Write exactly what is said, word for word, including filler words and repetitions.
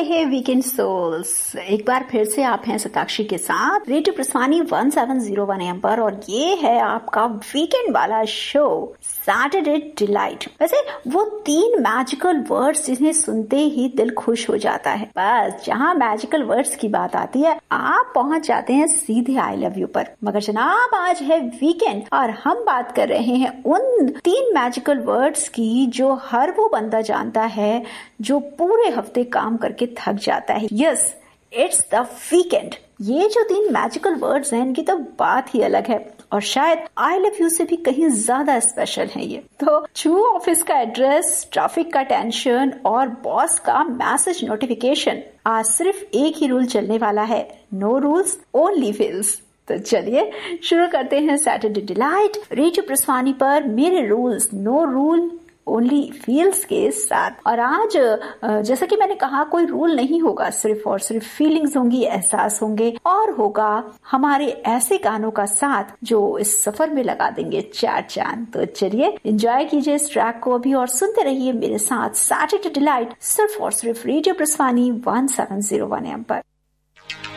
हे weekend souls, एक बार फिर से आप हैं सताक्षी के साथ radio प्रस्थानी one seven zero one M पर, और ये है आपका वीकेंड वाला शो सैटरडे डिलाइट। वैसे वो तीन मैजिकल वर्ड्स जिन्हें सुनते ही दिल खुश हो जाता है, बस जहाँ मैजिकल वर्ड्स की बात आती है आप पहुंच जाते हैं सीधे आई लव यू पर। मगर जनाब आज है वीकेंड और हम बात कर रहे हैं उन तीन मैजिकल वर्ड्स की जो हर वो बंदा जानता है जो पूरे हफ्ते काम करके थक जाता है। Yes, it's the weekend. ये जो तीन मैजिकल वर्ड्स हैं इनकी तो बात ही अलग है और शायद आई लव यू से भी कहीं ज्यादा स्पेशल है ये। तो छू ऑफिस का एड्रेस, ट्रैफिक का टेंशन और बॉस का मैसेज नोटिफिकेशन, आज सिर्फ एक ही रूल चलने वाला है, नो रूल्स ओनली फील्स। तो चलिए शुरू करते हैं सैटरडे डिलाइट रेडियो प्रस्थानी पर मेरे rules no rule only feels के साथ। और आज जैसा कि मैंने कहा कोई रूल नहीं होगा, सिर्फ और सिर्फ फीलिंग्स होंगी, एहसास होंगे और होगा हमारे ऐसे गानों का साथ जो इस सफर में लगा देंगे चार चांद। तो चलिए एंजॉय कीजिए इस ट्रैक को अभी और सुनते रहिए मेरे साथ सैटरडे डिलाइट सिर्फ और सिर्फ radio प्रस्थानी one seven zero one M पर।